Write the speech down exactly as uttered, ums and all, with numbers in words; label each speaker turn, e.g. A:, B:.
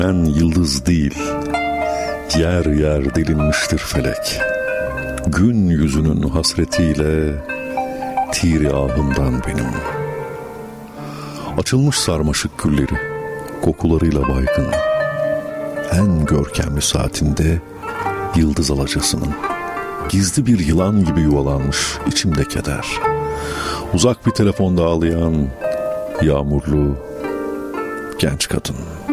A: Ben yıldız değil, yer yer delinmiştir felek. Gün yüzünün hasretiyle tir ahından benim. Açılmış sarmaşık gülleri, kokularıyla baygın. En görkemli saatinde yıldız alacasının. Gizli bir yılan gibi yuvalanmış içimde keder. Uzak bir telefonda ağlayan yağmurlu genç kadın.